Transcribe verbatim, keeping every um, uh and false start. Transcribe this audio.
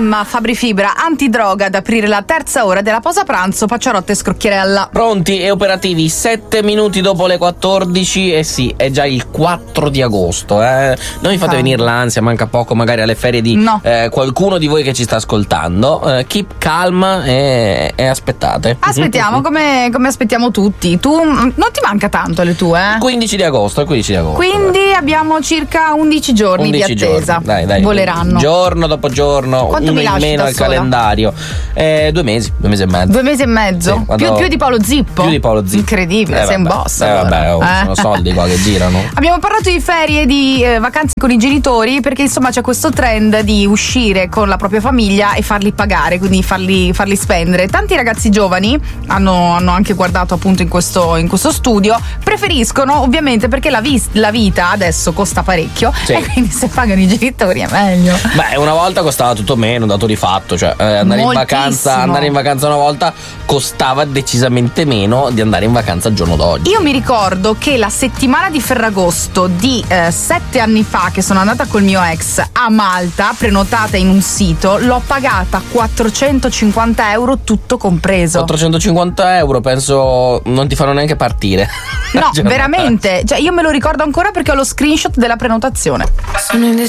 Emma, Fabri Fibra, antidroga ad aprire la terza ora della pausa pranzo, Pacciarotta e Scrocchierella. Pronti e operativi, sette minuti dopo le quattordici, e eh sì, è già il quattro di agosto, eh. Non mi fate ah. venire l'ansia, manca poco magari alle ferie di no. eh, qualcuno di voi che ci sta ascoltando. Eh, keep calm e, e aspettate. Aspettiamo come, come aspettiamo tutti. Tu non ti manca tanto le tue, eh? quindici di agosto, quindici di agosto. Quindi beh. abbiamo circa undici giorni undici di attesa. Giorni. Dai, dai. Voleranno. Giorno dopo giorno, Quanto uno mi in meno al sola? calendario. Eh, due mesi, due mesi e mezzo. Due mesi e mezzo? Sì, quando... più, più di Paolo Zippo? Più di Paolo Zippo. Incredibile, eh, sei vabbè. un boss. Eh, allora. vabbè, oh, eh. sono soldi qua che girano. Abbiamo parlato di ferie, di eh, vacanze con i genitori, perché insomma c'è questo trend di uscire con la propria famiglia e farli pagare, quindi farli, farli spendere. Tanti ragazzi giovani hanno, hanno anche guardato appunto in questo, in questo studio, preferiscono ovviamente perché la, vis- la vita adesso costa parecchio, sì. E quindi se pagano i genitori è meglio. Beh, una volta costava tutto meno, dato di fatto, cioè eh, andare in vacanza andare in vacanza una volta costava decisamente meno di andare in vacanza il giorno d'oggi. Io mi ricordo che la settimana di Ferragosto di eh, sette anni fa, che sono andata col mio ex a Malta, prenotata in un sito, l'ho pagata quattrocentocinquanta euro tutto compreso. quattrocentocinquanta euro penso non ti fanno neanche partire. No, veramente, cioè io me lo ricordo ancora perché ho lo screenshot della prenotazione.